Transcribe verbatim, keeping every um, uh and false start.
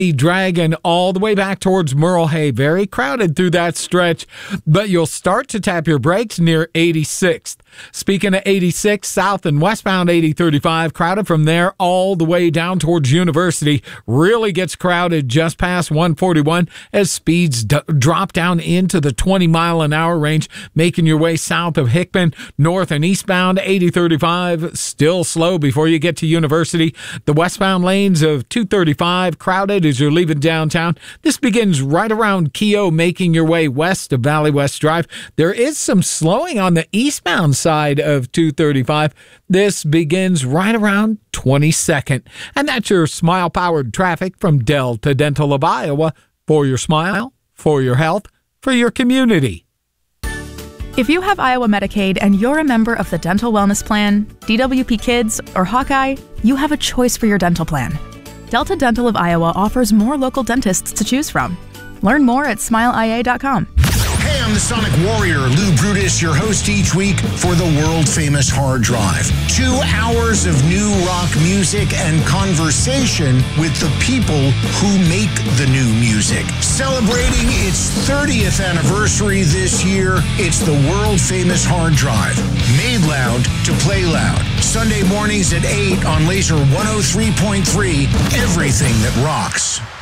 dragging all the way back towards Merle Hay. Very crowded through that stretch, but you'll start to tap your brakes near eighty-sixth. Speaking of eighty-six, south and westbound eighty thirty-five, crowded from there all the way down towards University. Really gets crowded just past one forty-one as speeds d- drop down into the twenty mile an hour range, making your way south of Hickman. North and eastbound eighty thirty-five, still slow before you get to University. The westbound lanes of two thirty-five, crowded as you're leaving downtown. This begins right around Keogh, making your way west of Valley West Drive. There is some slowing on the eastbound side of two thirty-five. This begins right around twenty-second. And that's your smile-powered traffic from Delta Dental of Iowa. For your smile, for your health, for your community. If you have Iowa Medicaid and you're a member of the Dental Wellness Plan, D W P Kids, or Hawkeye, you have a choice for your dental plan. Delta Dental of Iowa offers more local dentists to choose from. Learn more at smile I A dot com. Hey, I'm the Sonic Warrior, Lou Brutus, your host each week for the world-famous Hard Drive. Two hours of new rock music and conversation with the people who make the new music. Celebrating its thirtieth anniversary this year, it's the world-famous Hard Drive. Made loud to play loud. Sunday mornings at eight on Laser one oh three point three, everything that rocks.